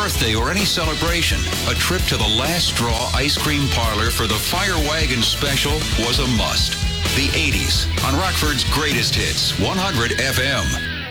birthday, or any celebration, a trip to the Last Straw Ice Cream Parlor for the Fire Wagon Special was a must. The 80s on Rockford's Greatest Hits, 100 FM.